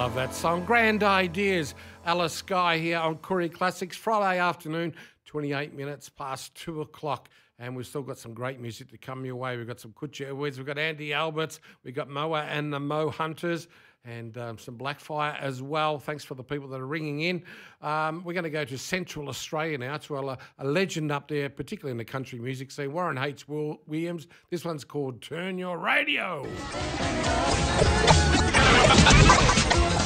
love that song. Grand Ideas. Alice Skye here on Koori Classics. Friday afternoon, 28 minutes past 2 o'clock. And we've still got some great music to come your way. We've got some Kutcha Edwards. We've got Andy Alberts. We've got Moa and the Mo Hunters. And some Blackfire as well. Thanks for the people that are ringing in. We're going to go to Central Australia now to a legend up there, particularly in the country music scene, Warren H. Williams. This one's called Turn Your Radio.